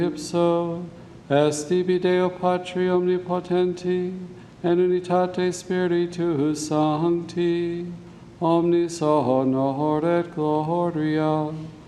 ipso est tibi Deo Patri omnipotenti, en unitate Spiritus Sancti, omnis honor et gloria